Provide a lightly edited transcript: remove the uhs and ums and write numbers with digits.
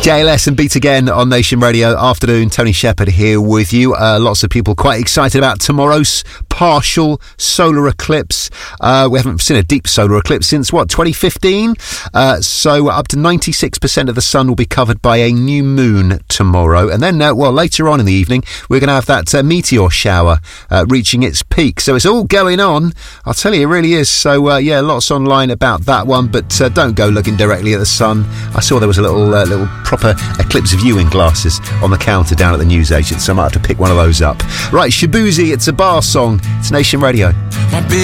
JLS and Beat Again on Nation Radio. Afternoon, Tony Shepherd here with you. Lots of people quite excited about tomorrow's partial solar eclipse. We haven't seen a deep solar eclipse since, 2015? So up to 96% of the sun will be covered by a new moon tomorrow. And then, later on in the evening, we're going to have that meteor shower reaching its peak. So it's all going on. I'll tell you, it really is. So, lots online about that one. But don't go looking directly at the sun. I saw there was a little proper eclipse viewing glasses on the counter down at the newsagent, so I might have to pick one of those up. Right, Shabuzi, it's a bar song. It's Nation Radio.